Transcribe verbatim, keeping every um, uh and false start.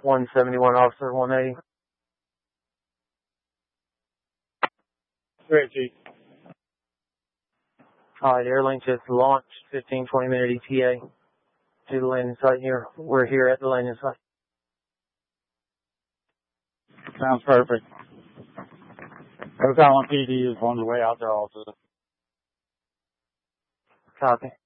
one seventy-one, Officer one eighty. Great, Chief. Alright, Airlink just launched fifteen, twenty minute E T A to the landing site here. We're here at the landing site. Sounds perfect. Ocala P D is on the way out there also. Copy.